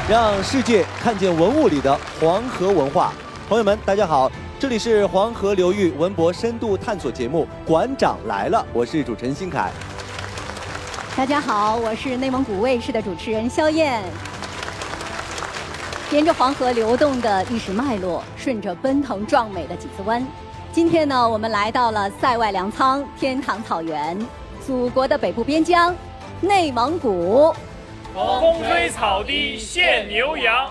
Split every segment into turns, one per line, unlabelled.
让世界看见文物里的黄河文化。朋友们，大家好，这里是黄河流域文博深度探索节目《馆长来了》，我是主持人辛凯。
大家好，我是内蒙古卫视的主持人肖燕。沿着黄河流动的历史脉络，顺着奔腾壮美的几次湾，今天呢，我们来到了塞外粮仓天堂草原，祖国的北部边疆，内蒙古。
风吹草低见牛羊。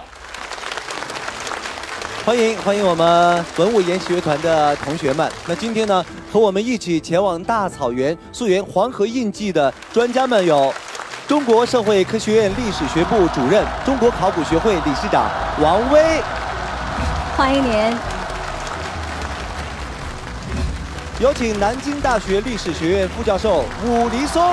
欢迎我们文物研习乐团的同学们。那今天呢，和我们一起前往大草原溯源黄河印记的专家们有中国社会科学院历史学部主任、中国考古学会理事长王威。
欢迎您。
有请南京大学历史学院副教授武黎松。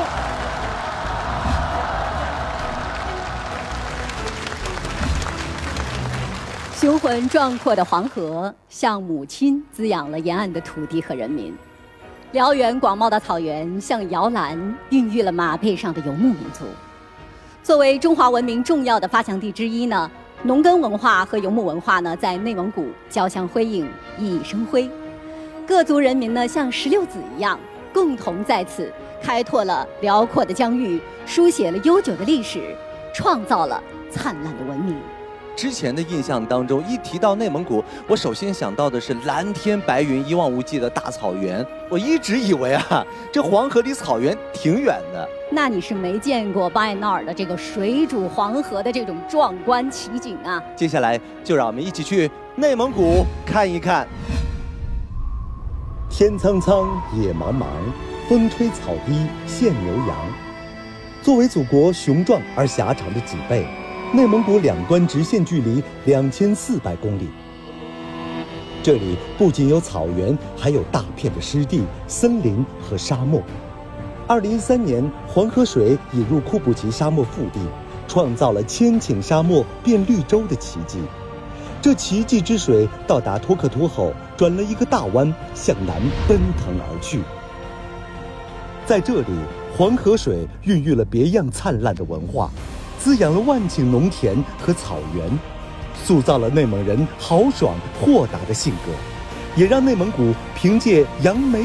雄浑壮阔的黄河像母亲滋养了沿岸的土地和人民，辽远广袤的草原像摇篮孕育了马背上的游牧民族。作为中华文明重要的发祥地之一呢，农耕文化和游牧文化呢，在内蒙古交相辉映，熠熠生辉。各族人民呢，像石榴籽一样，共同在此开拓了辽阔的疆域，书写了悠久的历史，创造了灿烂的文明。
之前的印象当中，一提到内蒙古，我首先想到的是蓝天白云、一望无际的大草原。我一直以为这黄河离草原挺远的。
那你是没见过巴彦淖尔的这个水煮黄河的这种壮观奇景啊！
接下来就让我们一起去内蒙古看一看。
天苍苍，野茫茫，风吹草低见牛羊。作为祖国雄壮而狭长的脊背，内蒙古两端直线距离2400公里。这里不仅有草原，还有大片的湿地、森林和沙漠。2013年，黄河水引入库布齐沙漠腹地，创造了千顷沙漠变绿洲的奇迹。这奇迹之水到达托克托后，转了一个大弯，向南奔腾而去。在这里，黄河水孕育了别样灿烂的文化，滋养了万顷农田和草原，塑造了内蒙人豪爽豁达的性格，也让内蒙古凭借扬眉